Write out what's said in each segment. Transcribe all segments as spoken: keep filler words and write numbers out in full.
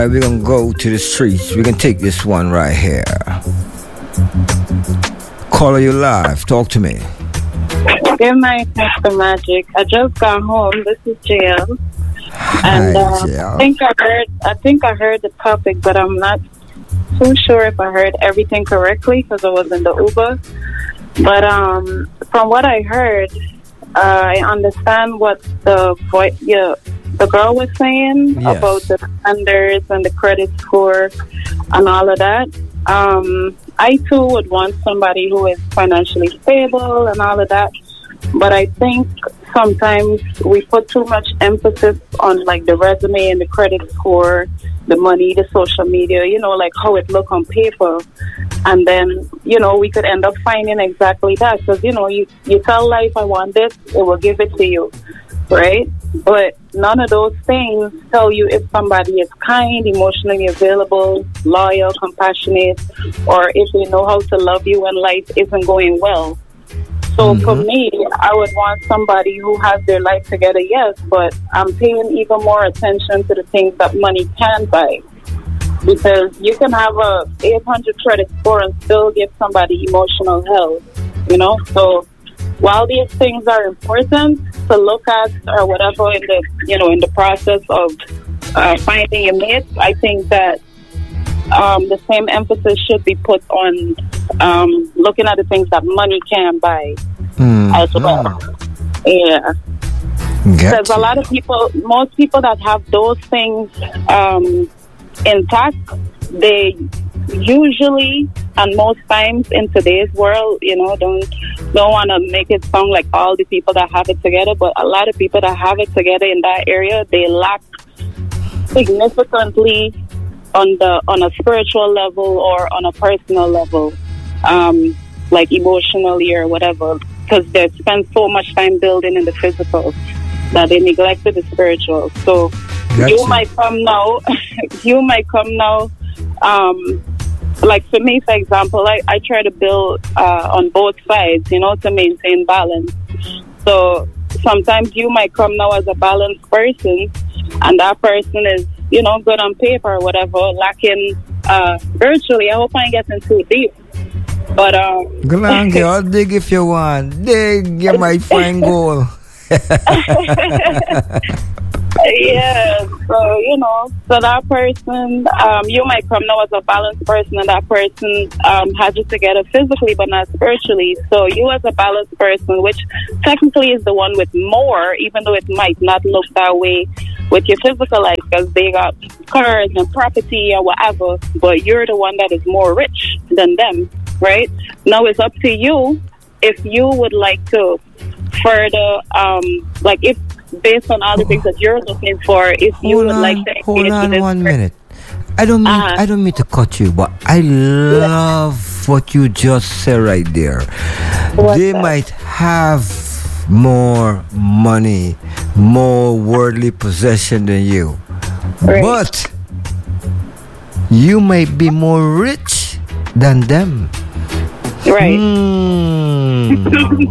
We're gonna go to the streets. We can take this one right here. Caller, you live. Talk to me. Good night, Mister Magic. I just got home. This is J L. And uh, I think I heard. I think I heard the topic, but I'm not too sure if I heard everything correctly because I was in the Uber. But um, from what I heard, uh, I understand what the voice, yeah, the girl was saying yes. about the standards and the credit score and all of that. Um, I too would want somebody who is financially stable and all of that. But I think sometimes we put too much emphasis on like the resume and the credit score, the money, the social media, you know, like how it look on paper. And then, you know, we could end up finding exactly that. Because, you know, you, you tell life, I want this, it will give it to you, right? But none of those things tell you if somebody is kind, emotionally available, loyal, compassionate, or if they know how to love you when life isn't going well. So mm-hmm. for me, I would want somebody who has their life together, yes, but I'm paying even more attention to the things that money can buy. Because you can have a eight hundred credit score and still give somebody emotional health, you know? So while these things are important to look at or whatever in the, you know, in the process of uh, finding a mate, I think that um, the same emphasis should be put on um, looking at the things that money can buy mm. as well. Yeah. Because a lot of people, most people that have those things um, intact, they usually and most times in today's world, you know, don't don't want to make it sound like all the people that have it together, but a lot of people that have it together in that area, they lack significantly on the on a spiritual level or on a personal level, um, like emotionally or whatever, because they spend so much time building in the physical that they neglected the spiritual. So gotcha. you might come now, you might come now. Um, like for me, for example, I, I try to build uh, on both sides, you know, to maintain balance. So sometimes you might come now as a balanced person, and that person is, you know, good on paper or whatever, lacking uh, virtually. I hope I ain't getting too deep. But um, go on, girl, dig if you want. Dig, you might find gold. Yeah, so, you know, so that person, um, you might come now as a balanced person, and that person um, has it together physically but not spiritually. So you as a balanced person, which technically is the one with more, even though it might not look that way with your physical life, because they got cars and property or whatever, but you're the one that is more rich than them, right? Now it's up to you if you would like to further, um, like if based on all the things that you're looking for, if you hold would on, like to engage hold on with this one person. minute. I don't mean uh-huh. I don't mean to cut you, but I love what you just said right there. What's they that? might have more money, more worldly possession than you, Right. but you might be more rich than them. Right. Mm.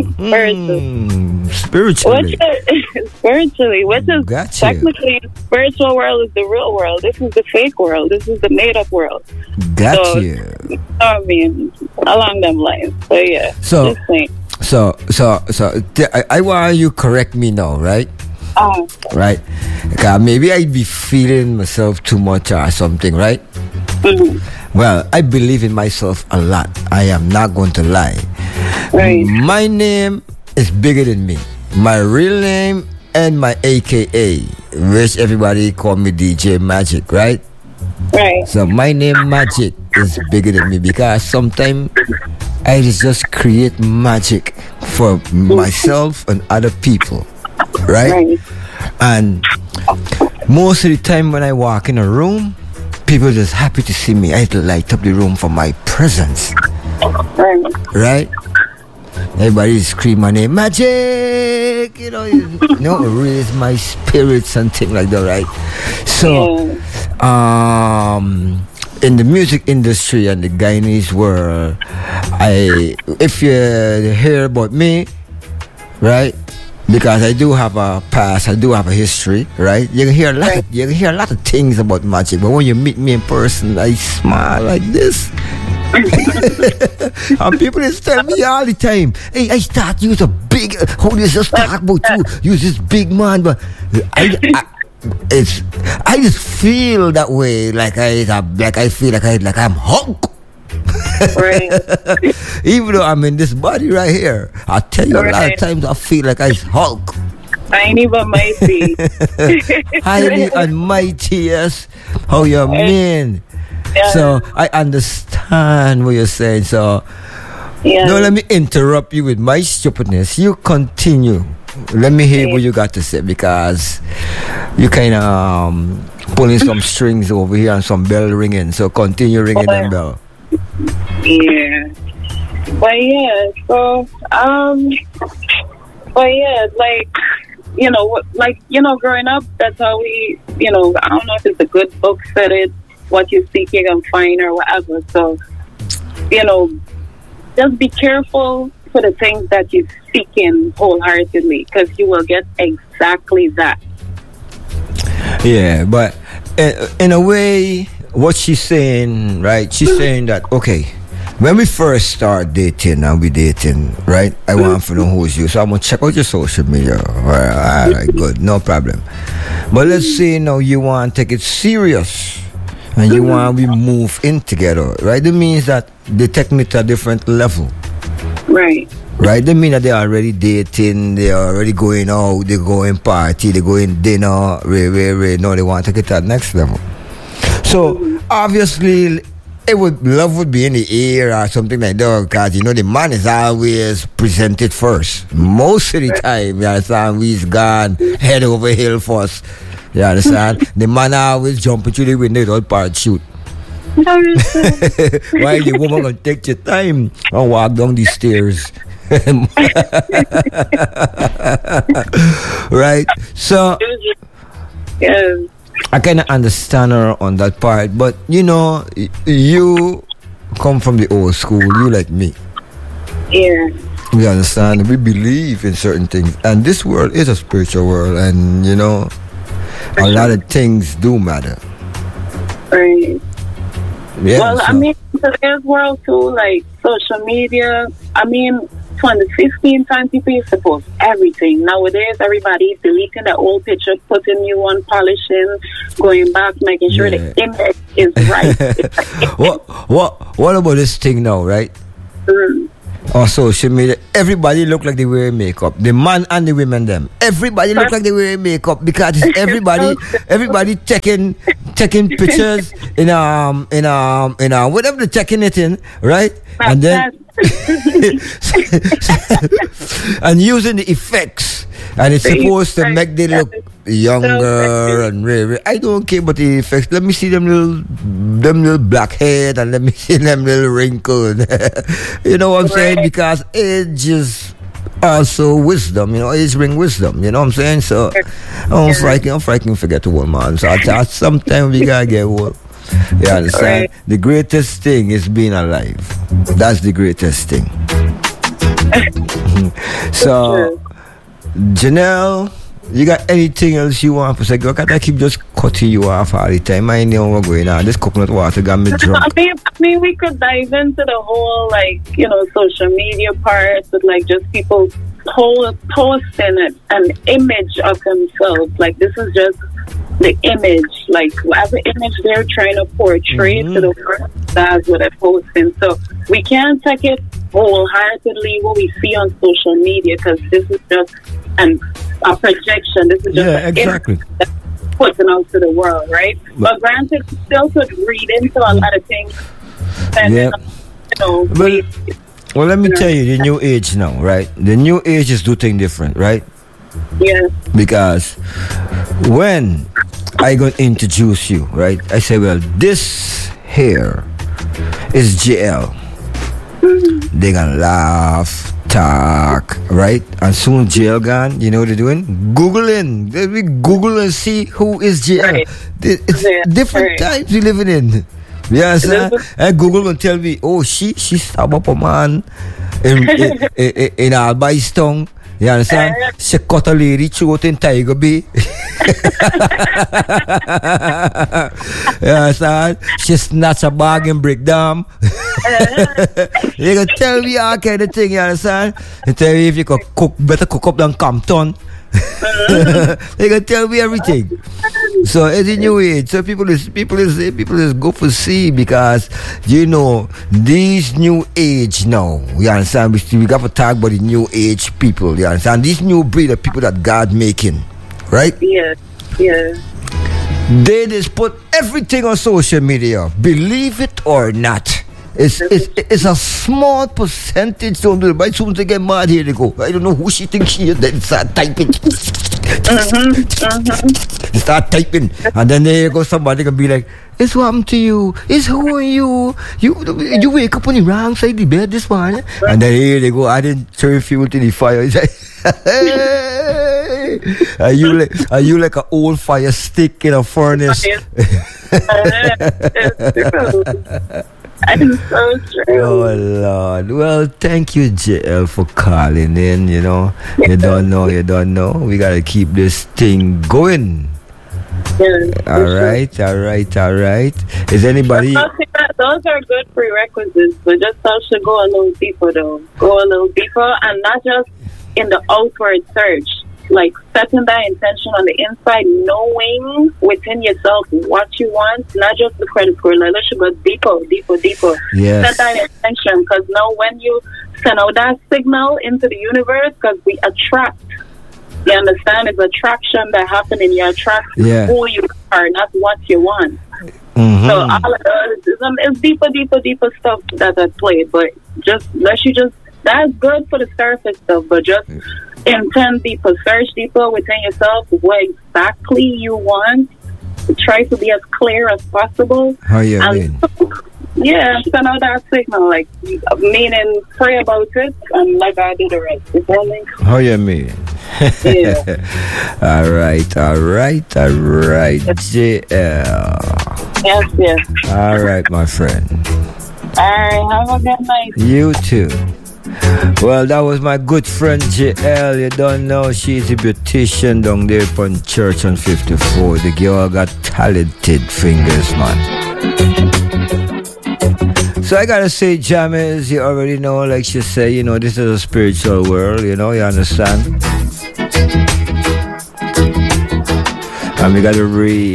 mm. Spiritually. Which is, spiritually, which is Gotcha. technically the spiritual world is the real world. This is the fake world. This is the made-up world. Got so, you. I mean, along them lines. So yeah. So, just saying. so, so, so, th- I, I want you correct me now, right? Uh, Right? Because maybe I'd be feeling myself too much or something, right? mm-hmm. Well, I believe in myself a lot. I am not going to lie. Right. My name is bigger than me. My real name and my A K A, which everybody call me D J Magic, right? Right. So my name Magic is bigger than me because sometimes I just create magic for myself and other people, right? Right. And most of the time when I walk in a room, people just happy to see me. I have to light up the room for my presence. Right. Right? Everybody scream my name, Magic! You know, you know, raise my spirits and things like that, right? So, um, in the music industry and the Guyanese world, I, if you hear about me, right? because I do have a past, I do have a history, right? You can hear a lot, Right. of, you can hear a lot of things about magic, but when you meet me in person, I smile like this. And people just tell me all the time, hey, I thought you was a big, how do you just talk about you? You was this big man, but I, I it's, I just feel that way, like I, like I feel like I, like I'm Hulk. Right. Even though I'm in this body right here, I tell you, a lot of Right. times I feel like I Hulk. Tiny but mighty. Highly and mighty, yes. How you mean? Yeah. So I understand what you're saying. So Yeah. don't let me interrupt you with my stupidness. You continue. Let me hear what you got to say, because you kind of um, pulling some strings over here and some bell ringing. So continue ringing them bell. Yeah. But yeah, so um but yeah, like you know, what- like you know, growing up, that's how we, you know, I don't know if it's a good book said it, what you seek you can find or whatever. So, you know, just be careful for the things that you're seeking wholeheartedly, because you will get exactly that. Yeah, but uh, in a way, what she's saying, right? She's saying that, okay, when we first start dating and we dating, right? I want to know who's you, so I'm gonna check out your social media. All right, all right, good, no problem. But let's say now you want to take it serious and you want we move in together, right? That means that they take me to a different level. Right. Right? They mean that they're already dating, they're already going out, they're going party, they're going dinner, re, re, re. No, they want to get to that next level. So, obviously, it would love would be in the air or something like that, because, you know, the man is always presented first. Most of the time, you understand, we's gone head over hill first. You understand? The man always jumping through the window without parachute. While the woman gonna take your time and walk down the stairs. Right? So Yeah. I kind of understand her on that part, but you know, y- you come from the old school, you like me. Yeah. We understand, we believe in certain things, and this world is a spiritual world, and you know, a lot of things do matter. Right. Yeah, Well, I so- mean, today's world too, like social media. I mean, twenty fifteen times people used to post everything. Nowadays, everybody's deleting the old picture, putting new one, polishing, going back, making sure Yeah. the image is right. what what what about this thing now, right? Mm. On social media, everybody look like they wear makeup. The man and the women, them. Everybody look like they wear makeup, because it's everybody, everybody taking taking pictures in um in um in um whatever they're taking it in, right? And then and using the effects, and it's supposed to make they look younger and really. I don't care about the effects. Let me see them little them little black head, and let me see them little wrinkles. You know what I'm saying? Because age is also wisdom. You know, age bring wisdom. You know what I'm saying? So I'm frightened. I'm frightened. Forget the old man. So I, I, sometimes we gotta get old. You understand? The greatest thing is being alive. That's the greatest thing. So, Janelle, you got anything else you want to say? Because I keep just cutting you off all the time. I know what's going on. This coconut water got me drunk. I mean, I mean, we could dive into the whole, like, you know, social media part with, like, just people po- posting an, an image of themselves. Like, this is just the image, like, whatever image they're trying to portray Mhm. to the world, that's what they're posting. So we can't take it wholeheartedly what we see on social media, because this is just an, a projection. This is just Yeah, an exactly. image that's putting out to the world, right? But granted, we still could read into a lot of things. And, Yeah. you know, Well, we, well, let me tell you, the new age now, right? The new age is do things different, right? yeah, Because when I gonna introduce you, right? I say, well, this here is J L. They gonna laugh, talk, right? And soon J L gone, you know what they're doing? Googling. They we Google and see who is J L. Right. It's Yeah, different right. times we living in. You understand? And Google gonna tell me, oh, she she stab up a man in in, in, in Albai's tongue. You understand? Uh, she cut a lady throat in Tiger Bay. You understand? She snatch a bag and break down. You can tell me all kind of thing, you understand? You tell me if you could cook, better cook up than Compton. They can tell me everything. So it's a new age. So people is people is people is go for see because you know these new age now. You understand? We we got to talk about the new age people. You understand? These new breed of people that God making, right? Yeah, yeah. They just put everything on social media. Believe it or not. It's, it's, it's a small percentage. Don't do it. But soon they get mad, here they go. I don't know who she thinks she is. Then start typing. Mm-hmm, mm-hmm. Start typing. And then there goes somebody can be like, it's what happened to you? It's who are you? You you wake up on the wrong side of the bed this morning. And then here they go. I didn't turn fuel to the fire. It's like, hey, are you like are you like an old fire stick in a furnace? I'm so true. Oh Lord. Well, thank you, J L, for calling in. You know, you don't know, you don't know. We gotta keep this thing going. Yeah, all right, sure. all right, all right. Is anybody? Those are good prerequisites, but just how to go a little deeper, though. Go a little deeper, and not just in the outward search. Like setting that intention on the inside, knowing within yourself what you want, not just the credit score. Like let's go deeper, deeper, deeper. Yes. Set that intention, because now when you send out that signal into the universe, because we attract. You understand? It's attraction that happens, and you attract yeah. who you are, not what you want. Mm-hmm. So all of it is, it's deeper, deeper, deeper stuff that I played. But just let you just that's good for the surface stuff, but just. Intend deeper, search deeper within yourself what exactly you want. Try to be as clear as possible. How you mean? Yeah, send out that signal, like meaning pray about it and let God do the rest. You feel me? How you mean? Yeah. all right, all right, all right, J L. Yes, yes. All right, my friend. All right, have a good night. You too. Well, that was my good friend J L. You don't know, she's a beautician down there on Church on fifty-four. The girl got talented fingers, man. So I gotta say, Jammers, you already know, like she said, you know, this is a spiritual world, you know, you understand? And we gotta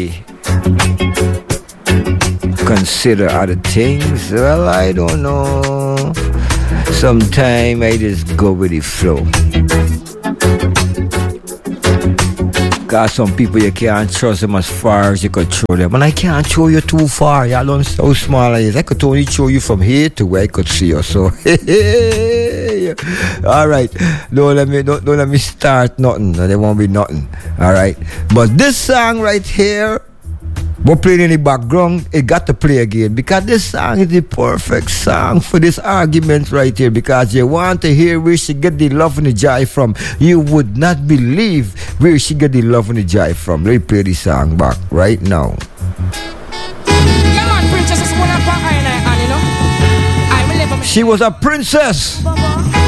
re-consider other things. Well, I don't know. Sometimes I just go with the flow. Cause some people you can't trust them as far as you could throw them. And I can't throw you too far. You don't know how small I is. I could only throw you from here to where I could see you. So alright. Don't let me don't, don't let me start nothing. There won't be nothing. Alright. But this song right here, we're playing in the background, it got to play again because this song is the perfect song for this argument right here, because you want to hear where she get the love and the joy from. You would not believe where she get the love and the joy from. Let me play the song back right now. She was a princess.